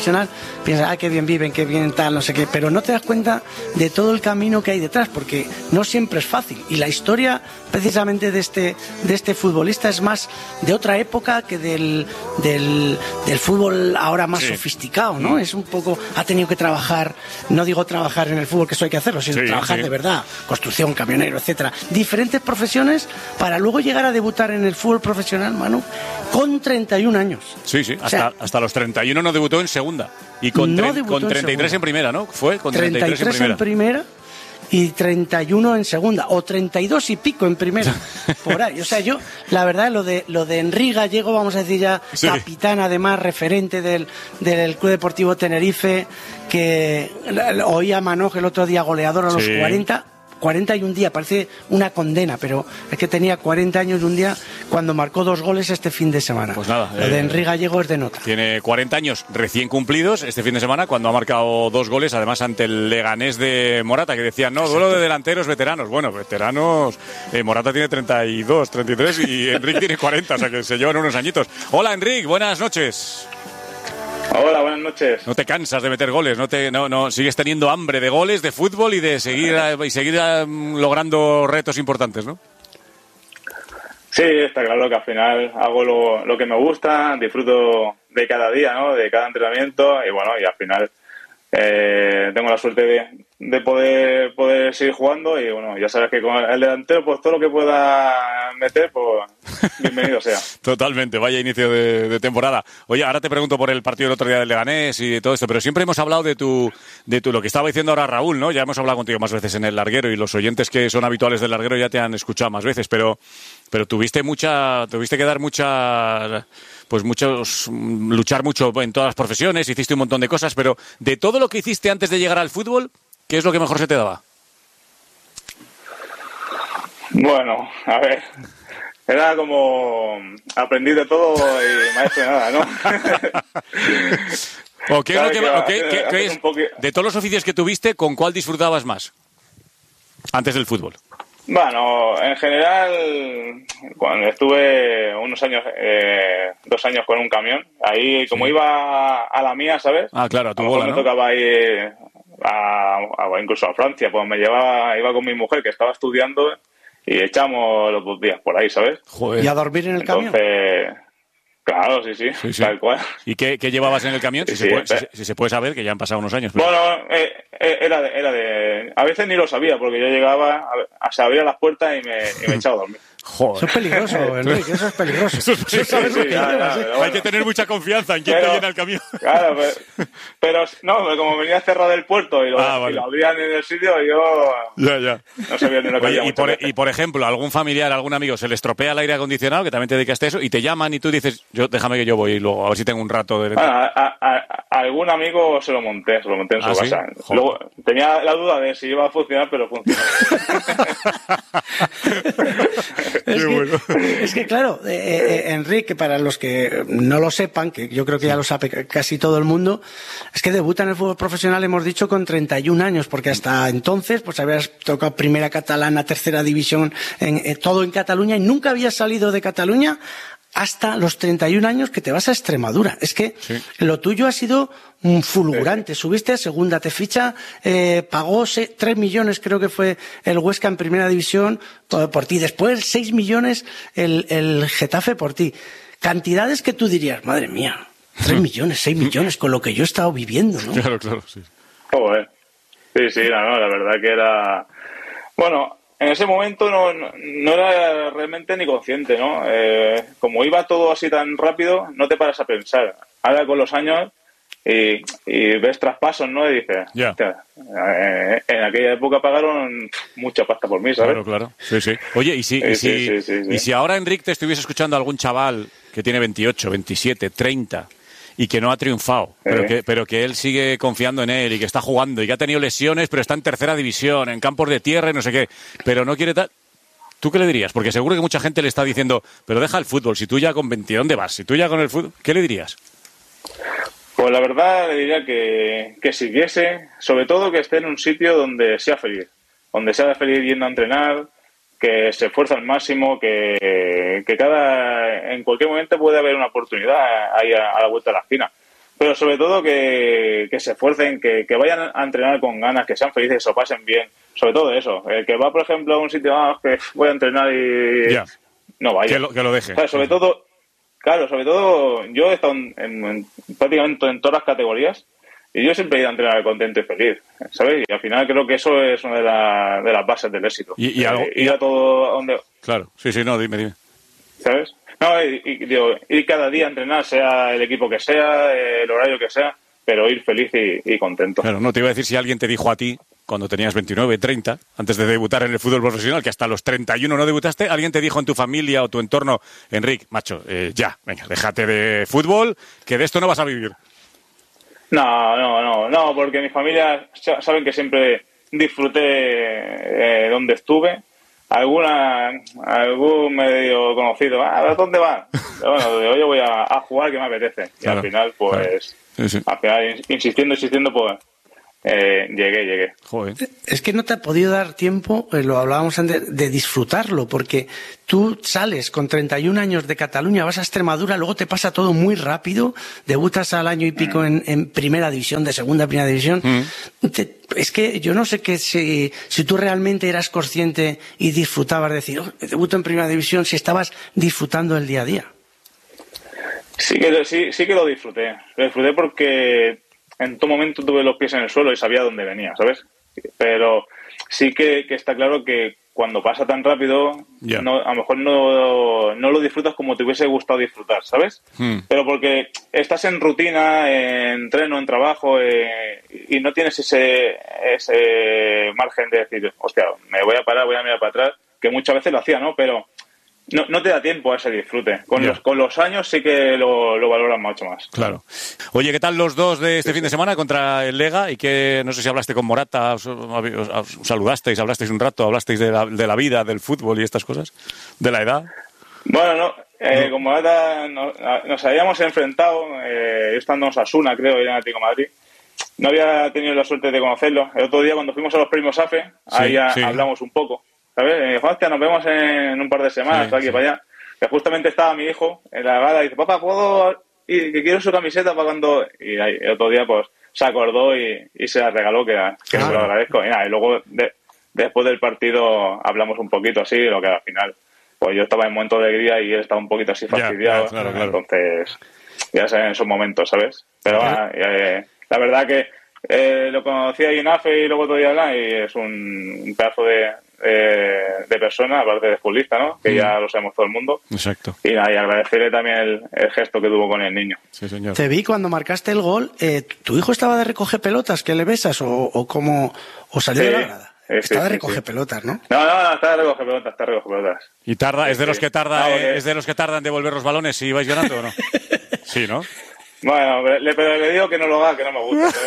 piensas, ah, qué bien viven, qué bien tal, no sé qué, pero no te das cuenta de todo el camino que hay detrás, porque no siempre es fácil. Y la historia, precisamente, de este, de este futbolista es más de otra época que del, del, del fútbol ahora más sí. sofisticado, ¿no? Es un poco, ha tenido que trabajar, no digo trabajar en el fútbol, que eso hay que hacerlo, sino sí, trabajar sí. de verdad, construcción, camionero, etcétera, diferentes profesiones para luego llegar a debutar en el fútbol profesional, Manu, con treinta y un años. Sí, sí, hasta, o sea, hasta los treinta y uno no debutó en segunda y con, no tre- con treinta y tres en, en primera, ¿no? Fue con treinta y tres, treinta y tres en primera. En primera y treinta y uno en segunda, o treinta y dos y pico en primera, por ahí. O sea, yo, la verdad, lo de lo de Henry Gallego, vamos a decir ya, sí. capitán, además, referente del, del Club Deportivo Tenerife, que oía a Manoj el otro día, goleador a los sí. cuarenta, cuarenta y un día, parece una condena, pero es que tenía cuarenta años y un día cuando marcó dos goles este fin de semana. Pues nada. Lo de eh, Henry Gallego es de nota. Tiene cuarenta años recién cumplidos este fin de semana cuando ha marcado dos goles, además ante el Leganés de Morata, que decían, no, duelo de delanteros veteranos. Bueno, veteranos, eh, Morata tiene treinta y dos, treinta y tres y Enric tiene cuarenta, o sea que se llevan unos añitos. Hola, Enric, buenas noches. Hola, buenas noches. No te cansas de meter goles, no te, no, no, sigues teniendo hambre de goles, de fútbol y de seguir y seguir um, logrando retos importantes, ¿no? Sí, está claro que al final hago lo, lo que me gusta, disfruto de cada día, ¿no? De cada entrenamiento y bueno, y al final eh, tengo la suerte de, de poder poder seguir jugando y bueno, ya sabes que con el delantero pues todo lo que pueda meter pues bienvenido sea. Totalmente, vaya inicio de, de temporada. Oye, ahora te pregunto por el partido del otro día del Leganés y todo esto, pero siempre hemos hablado de tu de tu lo que estaba diciendo ahora Raúl, ¿no? Ya hemos hablado contigo más veces en el larguero y los oyentes que son habituales del larguero ya te han escuchado más veces, pero pero tuviste mucha tuviste que dar mucha pues muchos luchar mucho en todas las profesiones, hiciste un montón de cosas, pero de todo lo que hiciste antes de llegar al fútbol, ¿qué es lo que mejor se te daba? Bueno, a ver, era como aprendiz de todo y maestro de nada, ¿no? ¿O qué es lo que, que, o qué, qué, qué es, de todos los oficios que tuviste, ¿con cuál disfrutabas más antes del fútbol? Bueno, en general, cuando estuve unos años, eh, dos años con un camión, ahí como sí. iba a la mía, ¿sabes? Ah, claro, a tu a bola, me ¿no? tocaba ir a, a, incluso a Francia, pues me llevaba, iba con mi mujer que estaba estudiando y echamos los dos días por ahí, ¿sabes? Joder. ¿Y a dormir en el Entonces, camión? Claro, sí, sí, sí, sí, tal cual. ¿Y qué, qué llevabas en el camión? Si, sí, se puede, si, si se puede saber, que ya han pasado unos años. Pero... Bueno, eh, era, de, era de... A veces ni lo sabía, porque yo llegaba, a, se abría las puertas y me, y me echaba a dormir. Joder. Eso es peligroso, Enrique, eso es peligroso. Eso es peligroso. Sí, sí, sí, ya, ya, bueno. Hay que tener mucha confianza en quién pero, te llena el camión. Claro, pero, pero no, como venía cerrado el puerto y lo, ah, vale. y lo abrían en el sitio, yo ya, ya. no sabía ni lo que Oye, había. Y por, y por ejemplo, algún familiar, algún amigo se le estropea el aire acondicionado, que también te dedicaste a eso, y te llaman y tú dices, yo déjame que yo voy y luego a ver si tengo un rato de... Bueno, a, a, a, a algún amigo se lo monté, se lo monté en su ¿Ah, casa. ¿Sí? Luego, tenía la duda de si iba a funcionar, pero funcionó. es, que, es que, claro, eh, eh, Enrique, para los que no lo sepan, que yo creo que ya lo sabe casi todo el mundo, es que debuta en el fútbol profesional, hemos dicho, con treinta y un años, porque hasta entonces pues habías tocado primera catalana, tercera división, en, eh, todo en Cataluña, y nunca habías salido de Cataluña hasta los treinta y un años que te vas a Extremadura. Es que sí. lo tuyo ha sido un fulgurante. Sí. Subiste a segunda, te ficha, eh, pagó se, tres millones, creo que fue el Huesca en primera división por, por ti. Después seis millones el, el Getafe por ti. Cantidades que tú dirías, madre mía, tres millones, seis millones, con lo que yo he estado viviendo, ¿no? Claro, claro, sí. Joder. Sí, sí, no, no, la verdad que era... Bueno... En ese momento no, no, no era realmente ni consciente, ¿no? Eh, como iba todo así tan rápido, no te paras a pensar. Ahora con los años y, y ves traspasos, ¿no? Y dices, yeah. eh, en aquella época pagaron mucha pasta por mí, ¿sabes? Claro, claro. Sí, sí. Oye, ¿y si, sí, y si, sí, sí, sí, sí. y si ahora, Enric, te estuviese escuchando algún chaval que tiene veintiocho, veintisiete, treinta... y que no ha triunfado, eh. pero, que, pero que él sigue confiando en él y que está jugando y que ha tenido lesiones, pero está en tercera división, en campos de tierra y no sé qué, pero no quiere tal... ¿Tú qué le dirías? Porque seguro que mucha gente le está diciendo, pero deja el fútbol, si tú ya con veinte, ¿dónde vas? Si tú ya con el fútbol, ¿qué le dirías? Pues la verdad le diría que, que siguiese, sobre todo que esté en un sitio donde sea feliz, donde sea feliz yendo a entrenar, que se esfuerza al máximo, que, que cada en cualquier momento puede haber una oportunidad ahí a, a la vuelta de la esquina. pero sobre todo que, que se esfuercen, que, que vayan a entrenar con ganas, que sean felices, se lo pasen bien. Sobre todo eso. El que va, por ejemplo, a un sitio, ah, que voy a entrenar y... Ya. No vaya. Que lo, que lo deje. O sea, sobre todo, claro, sobre todo, yo he estado en, en, en, prácticamente en todas las categorías y yo siempre he ido a entrenar contento y feliz, ¿sabes? Y al final creo que eso es una de, la, de las bases del éxito. Y, y algo, eh, ir a todo a donde... Claro, sí, sí, no, dime, dime. ¿Sabes? No, y, y, digo, ir cada día a entrenar, sea el equipo que sea, el horario que sea, pero ir feliz y, y contento. Claro, no, te iba a decir si alguien te dijo a ti, cuando tenías veintinueve, treinta, antes de debutar en el fútbol profesional, que hasta los treinta y uno no debutaste, alguien te dijo en tu familia o tu entorno, Enric, macho, eh, ya, venga, déjate de fútbol, que de esto no vas a vivir. No, no, no, no, porque mi familia saben que siempre disfruté eh, donde estuve. Alguna, algún medio conocido, ah, ¿dónde vas? Bueno, yo voy a, a jugar que me apetece. Y claro, al final, pues, claro. sí, sí. al final, insistiendo, insistiendo, pues, eh, llegué, llegué. Joder. Es que no te ha podido dar tiempo, eh, lo hablábamos antes, de disfrutarlo, porque tú sales con treinta y un años de Cataluña, vas a Extremadura, luego te pasa todo muy rápido, debutas al año y pico mm. en, en primera división, de segunda a primera división. Mm. Te, es que yo no sé que si, si tú realmente eras consciente y disfrutabas de decir, oh, debuto en primera división, si estabas disfrutando el día a día. Sí que, sí, sí que lo disfruté. Lo disfruté porque en todo momento tuve los pies en el suelo y sabía dónde venía, ¿sabes? Pero sí que, que está claro que cuando pasa tan rápido, yeah. no, a lo mejor no, no lo disfrutas como te hubiese gustado disfrutar, ¿sabes? Hmm. Pero porque estás en rutina, en entreno, en trabajo, eh, y no tienes ese, ese margen de decir, hostia, me voy a parar, voy a mirar para atrás, que muchas veces lo hacía, ¿no? Pero no, no te da tiempo a ese disfrute. Con, yeah. los, con los años sí que lo, lo valoran mucho más. Claro. Oye, ¿qué tal los dos de este sí, fin de semana contra el Lega? Y que no sé si hablaste con Morata, os, os, os saludasteis, hablasteis un rato, hablasteis de la, de la vida, del fútbol y estas cosas, de la edad. Bueno, no, eh, no. con Morata no, nos habíamos enfrentado, eh, estando en Osasuna, creo, en Atlético de Madrid. No había tenido la suerte de conocerlo. El otro día, cuando fuimos a los premios AFE, sí, ahí ya sí. hablamos un poco. ¿Sabes? Me dijo, hostia, nos vemos en un par de semanas, sí, aquí sí. para allá. Que justamente estaba mi hijo en la gala y dice, papá, ¿puedo ir? Que quiero su camiseta para cuando... Y ahí, el otro día, pues, se acordó y, y se la regaló, que, que claro. se lo agradezco. Y, nada, y luego, de, después del partido, hablamos un poquito así, lo que al final, pues yo estaba en momento de alegría y él estaba un poquito así fastidiado. Ya, claro, claro. Entonces, ya sé, en esos momentos, ¿sabes? Pero bueno, eh, la verdad que eh, lo conocí ahí en AFE y luego otro día hablar y es un, un pedazo de... Eh, de persona, aparte de futbolista, ¿no? Que mm. ya lo sabemos todo el mundo. Exacto. Y, nada, y agradecerle también el, el gesto que tuvo con el niño. Sí, señor. Te vi cuando marcaste el gol. Eh, ¿Tu hijo estaba de recoge pelotas? ¿Que le besas? ¿O, o cómo? ¿O salió sí, de la grada? Sí, estaba sí, de recoge sí. pelotas, ¿no? No, no, no, está de recoge pelotas, está de recoge pelotas. ¿Y tarda? ¿Es de los que tarda, no, eh, es de los que tardan en devolver los balones si vais ganando o no? Sí, ¿no? Bueno, le, pero le digo que no lo haga, que no me gusta.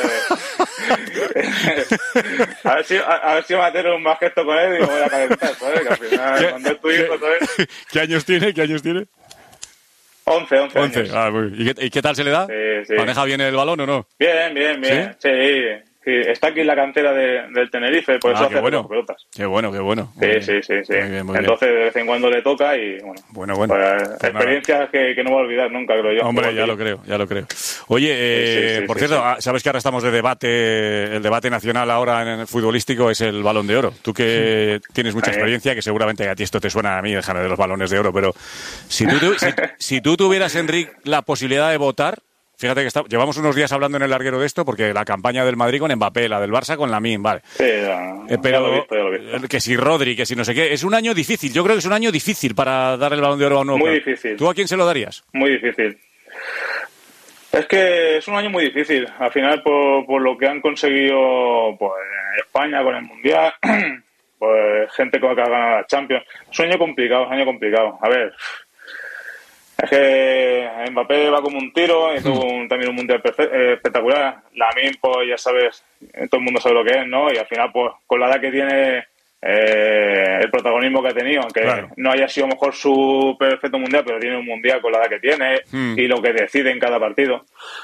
a ver si a, a ver si va a tener un más gesto con él y me voy a calentar, ¿sabes? Que al final, cuando es tu hijo, ¿sabes? ¿Qué años tiene? ¿Qué años tiene? Once, once, once. Años. Ah, muy bien. ¿Y, qué, ¿Y qué tal se le da? Sí, sí. ¿Maneja bien el balón o no? Bien, bien, bien. ¿Sí? Sí. Sí, está aquí en la cantera de, del Tenerife, por eso ah, hace bueno. pelotas. Qué bueno, qué bueno. Sí, sí, sí, sí. Muy bien, muy Entonces bien. de vez en cuando le toca y bueno, bueno, bueno. Pues, pues experiencias que, que no voy a olvidar nunca, creo yo. Hombre, ya lo creo, ya lo creo. Oye, eh, sí, sí, sí, por sí, cierto, sí. sabes que ahora estamos de debate, el debate nacional ahora en el futbolístico es el Balón de Oro. Tú que sí. tienes mucha experiencia, que seguramente a ti esto te suena a mí, déjame de los balones de oro, pero si tú, tu, si, si tú tuvieras, Enric, la posibilidad de votar. Fíjate que está, llevamos unos días hablando en el larguero de esto, porque la campaña del Madrid con Mbappé, la del Barça con Lamine, vale. Sí, ya, eh, pero ya lo he visto, ya lo he visto. Que si Rodri, que si no sé qué, es un año difícil. Yo creo que es un año difícil para dar el Balón de Oro a un nuevo. Muy club. difícil. ¿Tú a quién se lo darías? Muy difícil. Es que es un año muy difícil. Al final, por, por lo que han conseguido pues, en España con el Mundial, pues gente que ha ganado la Champions. Es un año complicado, es un año complicado. A ver... Es que Mbappé va como un tiro y tuvo un, también un mundial eh, espectacular. Lamine, pues ya sabes, todo el mundo sabe lo que es, ¿no? Y al final, pues con la edad que tiene, eh, el protagonismo que ha tenido, aunque claro. no haya sido mejor su perfecto mundial, pero tiene un mundial con la edad que tiene mm. y lo que decide en cada partido.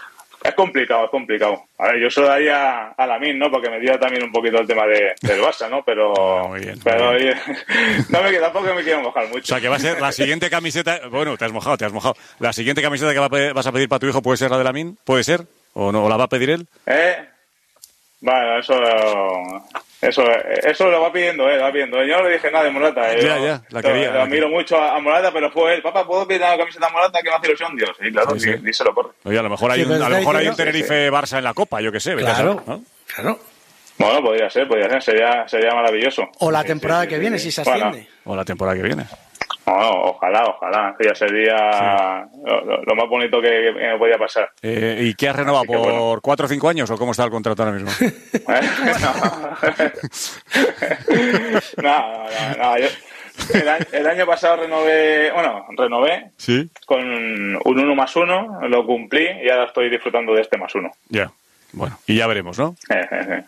es complicado, es complicado. A ver, yo se lo daría a Lamine, ¿no? Porque me tira también un poquito el tema de, del Barça, ¿no? Pero, ah, muy bien, pero muy bien. no me tampoco me quiero mojar mucho. O sea, que va a ser la siguiente camiseta... Bueno, te has mojado, te has mojado. La siguiente camiseta que va a pedir, vas a pedir para tu hijo, ¿puede ser la de Lamine? ¿Puede ser? ¿O no? ¿O la va a pedir él? Eh... Bueno, eso... Eso, eso lo va pidiendo, eh, lo va pidiendo. Yo no le dije nada de Morata. Eh. Ya, ya, la quería. Lo, lo admiro mucho a, a Morata, pero fue él. Papá, ¿puedo pedir una camiseta de Morata que me hace ilusión? Dios, y claro, sí, sí. díselo, corre. Oye, a lo mejor hay sí, un, a lo mejor hay un sí, Tenerife-Barça sí. en la Copa, yo qué sé. Claro, ¿no? claro. Bueno, podría ser, podría ser. Sería, sería maravilloso. O la sí, temporada sí, que sí, viene, sí. si se asciende. Bueno. O la temporada que viene. No, ojalá, ojalá. Ya sería sí. lo, lo más bonito que, que me podía pasar. Eh, ¿Y qué has renovado? ¿Por bueno. cuatro o cinco años o cómo está el contrato ahora mismo? no, no, no. no yo, el, año, el año pasado renové, bueno, renové ¿Sí? con un uno más uno, lo cumplí y ahora estoy disfrutando de este más uno. Ya, bueno, y ya veremos, ¿no? Eh, eh, eh.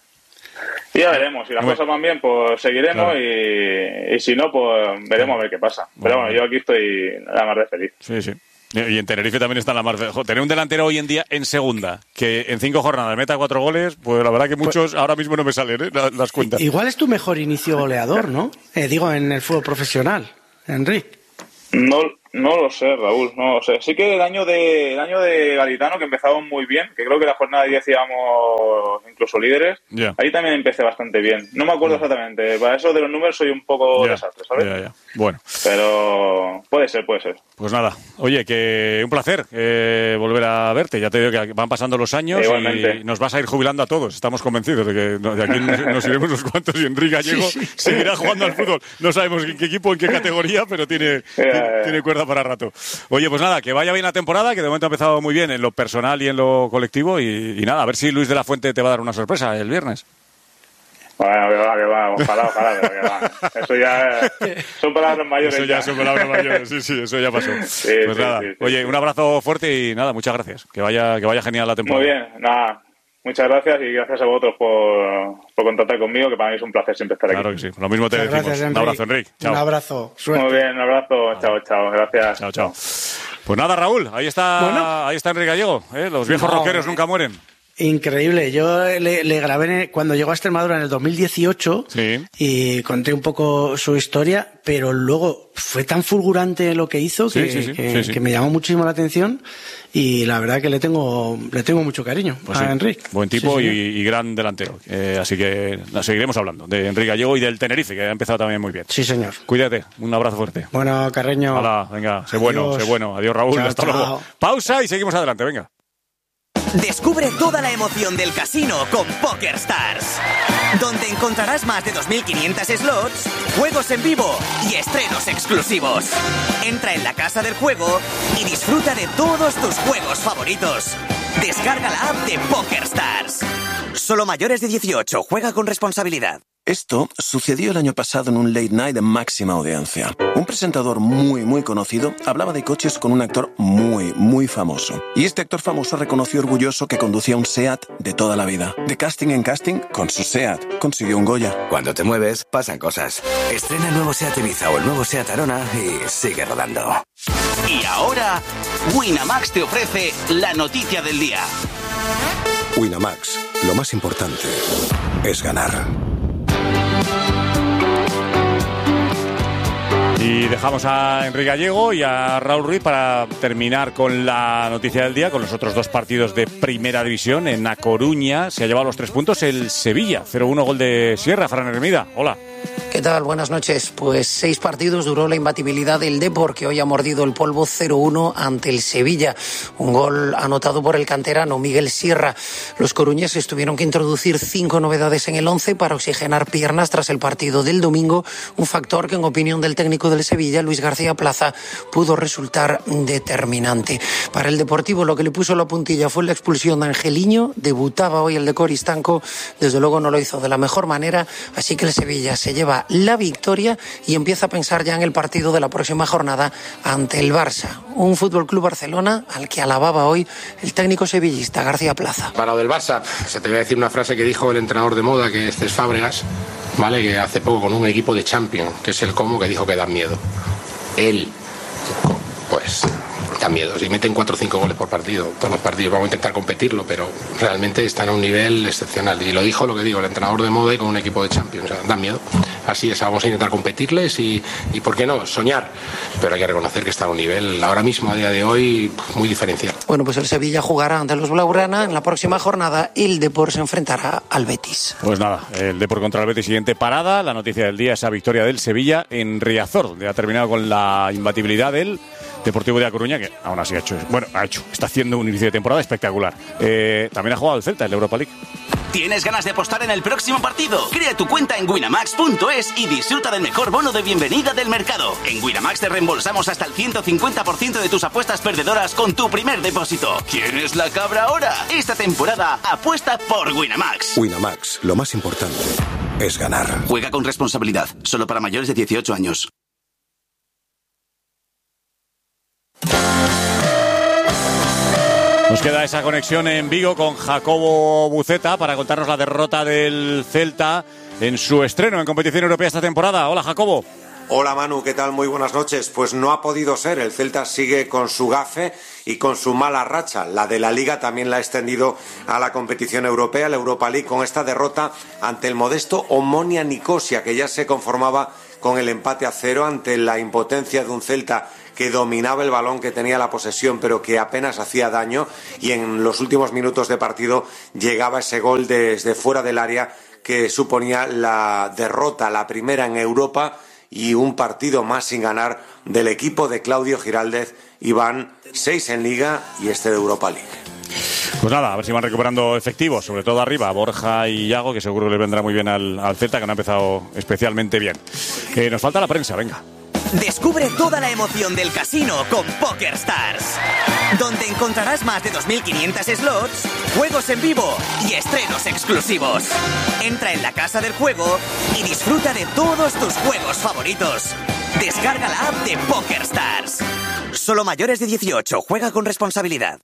Y ya veremos, si las bueno. cosas van bien, pues seguiremos claro. y, y si no, pues veremos a ver qué pasa. Pero bueno, yo aquí estoy nada más de feliz. Sí, sí. Y en Tenerife también está en la mar. Tener un delantero hoy en día en segunda, que en cinco jornadas meta cuatro goles, pues la verdad que muchos pues, ahora mismo no me salen ¿eh? las, las cuentas. Igual es tu mejor inicio goleador, ¿no? Eh, digo, en el fútbol profesional, Enrique. No, no lo sé, Raúl, no lo sé. Sí que el año de el año de Gaditano, que empezamos muy bien, que creo que la jornada diez íbamos incluso líderes, yeah. ahí también empecé bastante bien. No me acuerdo yeah. exactamente, para eso de los números soy un poco yeah. desastre, ¿sabes? Yeah, yeah. Bueno. Pero puede ser, puede ser. Pues nada, oye, que un placer eh, volver a verte. Ya te digo que van pasando los años Igualmente. y nos vas a ir jubilando a todos. Estamos convencidos de que de aquí nos iremos unos cuantos y Enrique Gallego sí, sí. seguirá jugando al fútbol. No sabemos en qué equipo, en qué categoría, pero tiene, yeah, tiene, tiene cuerda para rato. Oye, pues nada, que vaya bien la temporada, que de momento ha empezado muy bien en lo personal y en lo colectivo y, y nada, a ver si Luis de la Fuente te va a dar una sorpresa el viernes. Bueno, que va, que va, ojalá, ojalá, que va. Eso ya son palabras mayores. Eso ya, ya son palabras mayores, sí, sí, eso ya pasó. Sí, pues sí, nada, sí, sí, oye, sí. un abrazo fuerte y nada, muchas gracias. Que vaya, que vaya genial la temporada. Muy bien, nada. Muchas gracias y gracias a vosotros por, por contactar conmigo, que para mí es un placer siempre estar claro aquí. Claro que sí, lo mismo te Muchas decimos. Gracias, un abrazo, Enrique. Chao. Un abrazo, suerte. Muy bien, un abrazo. Chao, chao, gracias. Chao, chao. Pues nada, Raúl, ahí está, bueno. ahí está Enrique Gallego. ¿eh? Los viejos no, rockeros eh. nunca mueren. Increíble. Yo le, le grabé cuando llegó a Extremadura en el dos mil dieciocho sí. y conté un poco su historia, pero luego fue tan fulgurante lo que hizo que, sí, sí, sí. que, Sí, sí. que me llamó muchísimo la atención y la verdad que le tengo le tengo mucho cariño pues a sí. Enrique. Buen tipo sí, sí. Y, y gran delantero. Eh, así que seguiremos hablando de Enrique Gallego y del Tenerife, que ha empezado también muy bien. Sí, señor. Cuídate. Un abrazo fuerte. Bueno, Carreño. Hola, venga, sé bueno, sé bueno. Adiós, Raúl. Chao, Hasta chao. luego. Pausa y seguimos adelante, venga. Descubre toda la emoción del casino con PokerStars, donde encontrarás más de dos mil quinientos slots, juegos en vivo y estrenos exclusivos. Entra en la casa del juego y disfruta de todos tus juegos favoritos. Descarga la app de PokerStars. Solo mayores de dieciocho. Juega con responsabilidad. Esto sucedió el año pasado en un late night de máxima audiencia. Un presentador muy, muy conocido hablaba de coches con un actor muy, muy famoso. Y este actor famoso reconoció orgulloso que conducía un SEAT de toda la vida. De casting en casting, con su SEAT, consiguió un Goya. Cuando te mueves, pasan cosas. Estrena el nuevo SEAT Ibiza o el nuevo SEAT Arona y sigue rodando. Y ahora, Winamax te ofrece la noticia del día. Winamax, lo más importante es ganar. Y dejamos a Enrique Gallego y a Raúl Ruiz para terminar con la noticia del día, con los otros dos partidos de Primera División. En A Coruña se ha llevado los tres puntos el Sevilla, cero uno gol de Sierra. Fran Hermida, hola. ¿Qué tal? Buenas noches. Pues seis partidos duró la imbatibilidad del Depor, que hoy ha mordido el polvo cero uno ante el Sevilla. Un gol anotado por el canterano Miguel Sierra. Los coruñeses tuvieron que introducir cinco novedades en el once para oxigenar piernas tras el partido del domingo, un factor que en opinión del técnico del Sevilla, Luis García Plaza, pudo resultar determinante. Para el Deportivo lo que le puso la puntilla fue la expulsión de Angeliño. Debutaba hoy el de Coristanco, desde luego no lo hizo de la mejor manera, así que el Sevilla se lleva la victoria y empieza a pensar ya en el partido de la próxima jornada ante el Barça. Un Fútbol Club Barcelona al que alababa hoy el técnico sevillista García Plaza. Para lo del Barça, se te voy a decir una frase que dijo el entrenador de moda, que es Cés Fábregas, ¿vale? Que hace poco con un equipo de Champions, que es el Como, que dijo que da miedo. Él, pues, da miedo. Si meten cuatro o cinco goles por partido, todos los partidos, vamos a intentar competirlo, pero realmente están a un nivel excepcional. Y lo dijo lo que digo, el entrenador de Moda y con un equipo de Champions. O sea, da miedo. Así es, vamos a intentar competirles y, y, ¿por qué no?, soñar. Pero hay que reconocer que está a un nivel, ahora mismo, a día de hoy, muy diferencial. Bueno, pues el Sevilla jugará ante los Blaugrana en la próxima jornada y el Depor se enfrentará al Betis. Pues nada, el Depor contra el Betis, siguiente parada. La noticia del día, esa victoria del Sevilla en Riazor, donde ha terminado con la imbatibilidad del Deportivo de A Coruña, que aún así ha hecho, bueno, ha hecho, está haciendo un inicio de temporada espectacular. Eh, también ha jugado el Celta en la Europa League. ¿Tienes ganas de apostar en el próximo partido? Crea tu cuenta en winamax punto es y disfruta del mejor bono de bienvenida del mercado. En Winamax te reembolsamos hasta el ciento cincuenta por ciento de tus apuestas perdedoras con tu primer depósito. ¿Quién es la cabra ahora? Esta temporada apuesta por Winamax. Winamax, lo más importante es ganar. Juega con responsabilidad, solo para mayores de dieciocho años. Nos queda esa conexión en Vigo con Jacobo Buceta para contarnos la derrota del Celta en su estreno en competición europea esta temporada. Hola, Jacobo. Hola, Manu, ¿qué tal? Muy buenas noches. Pues no ha podido ser. El Celta sigue con su gafe y con su mala racha. La de la Liga también la ha extendido a la competición europea, la Europa League, con esta derrota ante el modesto Omonia Nicosia, que ya se conformaba con el empate a cero ante la impotencia de un Celta que dominaba el balón, que tenía la posesión, pero que apenas hacía daño, y en los últimos minutos de partido llegaba ese gol desde fuera del área que suponía la derrota, la primera en Europa, y un partido más sin ganar del equipo de Claudio Giraldez. Y van seis en Liga y este de Europa League. Pues nada, a ver si van recuperando efectivos, sobre todo arriba, Borja y Yago, que seguro que les vendrá muy bien al, al Celta, que no ha empezado especialmente bien. Eh, nos falta la prensa, venga. Descubre toda la emoción del casino con PokerStars, donde encontrarás más de dos mil quinientos slots, juegos en vivo y estrenos exclusivos. Entra en la casa del juego y disfruta de todos tus juegos favoritos. Descarga la app de PokerStars. Solo mayores de dieciocho, juega con responsabilidad.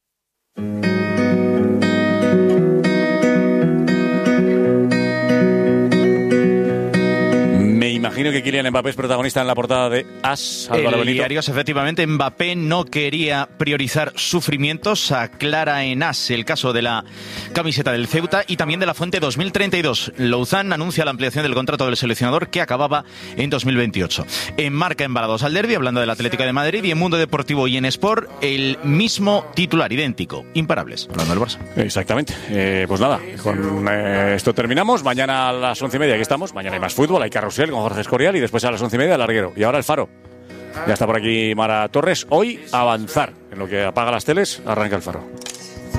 Imagino que Kylian Mbappé es protagonista en la portada de As. Álvaro El Benito. diario, efectivamente, Mbappé no quería priorizar sufrimientos. Aclara en As el caso de la camiseta del Ceuta y también de la Fuente dos mil treinta y dos. Louzán anuncia la ampliación del contrato del seleccionador, que acababa en dos mil veintiocho. En Marca, embalados al derbi, hablando del Atlético de Madrid, y en Mundo Deportivo y en Sport, el mismo titular, idéntico, imparables, hablando del Barça. Exactamente. Eh, pues nada, con eh, esto terminamos. Mañana a las once y media, aquí estamos. Mañana hay más fútbol, hay carrusel con Jorge Escorial y después a las once y media el larguero. Y ahora el Faro. Ya está por aquí Mara Torres. Hoy avanzar. En lo que apaga las teles, arranca el Faro.